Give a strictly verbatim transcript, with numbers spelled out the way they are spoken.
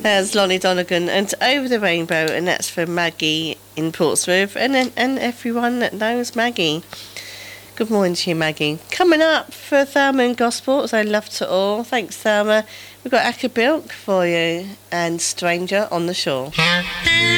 There's Lonnie Donegan and Over the Rainbow, and that's for Maggie in Portsmouth, and and everyone that knows Maggie. Good morning to you, Maggie. Coming up for Thelma and Gospel, I love to all. Thanks, Thelma. We've got Acker Bilk for you and Stranger on the Shore.